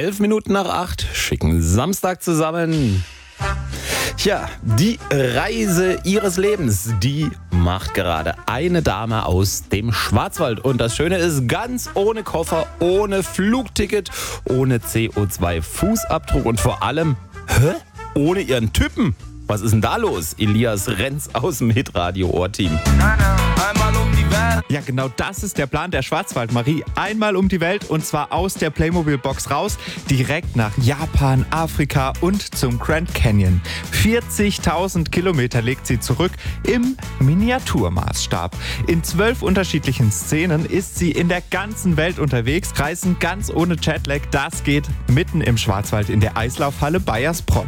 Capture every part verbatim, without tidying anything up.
Elf Minuten nach acht, schicken Samstag zusammen. Tja, die Reise ihres Lebens, die macht gerade eine Dame aus dem Schwarzwald. Und das Schöne ist, ganz ohne Koffer, ohne Flugticket, ohne C O zwei Fußabdruck und vor allem, hä? Ohne ihren Typen. Was ist denn da los? Elias Renz aus dem Hitradio-Ohrteam. Einmal um die Welt. Ja, genau das ist der Plan der Schwarzwald-Marie. Einmal um die Welt und zwar aus der Playmobil-Box raus, direkt nach Japan, Afrika und zum Grand Canyon. vierzigtausend Kilometer legt sie zurück im Miniaturmaßstab. In zwölf unterschiedlichen Szenen ist sie in der ganzen Welt unterwegs, reisen ganz ohne Jetlag. Das geht mitten im Schwarzwald in der Eislaufhalle Baiersbronn.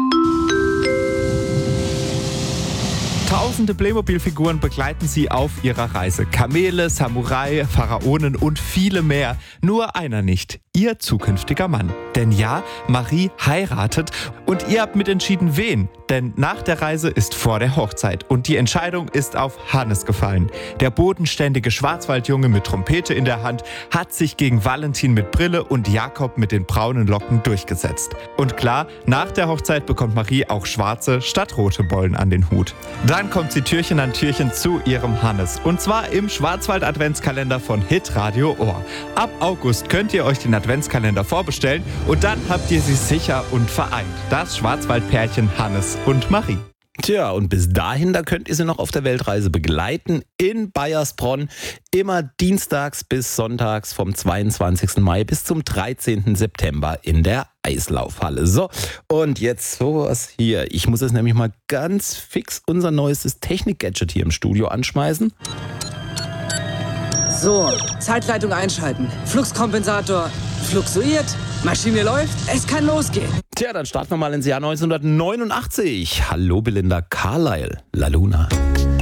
Tausende Playmobil-Figuren begleiten sie auf ihrer Reise. Kamele, Samurai, Pharaonen und viele mehr. Nur einer nicht. Ihr zukünftiger Mann. Denn ja, Marie heiratet und ihr habt mitentschieden, wen. Denn nach der Reise ist vor der Hochzeit und die Entscheidung ist auf Hannes gefallen. Der bodenständige Schwarzwaldjunge mit Trompete in der Hand hat sich gegen Valentin mit Brille und Jakob mit den braunen Locken durchgesetzt. Und klar, nach der Hochzeit bekommt Marie auch schwarze statt rote Bollen an den Hut. Dann kommt sie Türchen an Türchen zu ihrem Hannes. Und zwar im Schwarzwald-Adventskalender von Hitradio Ohr. Ab August könnt ihr euch den Adventskalender vorbestellen und dann habt ihr sie sicher und vereint. Das Schwarzwaldpärchen Hannes und Marie. Tja, und bis dahin, da könnt ihr sie noch auf der Weltreise begleiten in Baiersbronn. Immer dienstags bis sonntags vom zweiundzwanzigsten Mai bis zum dreizehnten September in der Eislaufhalle. So, und jetzt sowas hier. Ich muss jetzt nämlich mal ganz fix unser neuestes Technik-Gadget hier im Studio anschmeißen. So, Zeitleitung einschalten. Fluxkompensator fluxuiert, Maschine läuft, es kann losgehen. Tja, dann starten wir mal ins Jahr neunzehnhundertneunundachtzig. Hallo Belinda Carlisle, La Luna.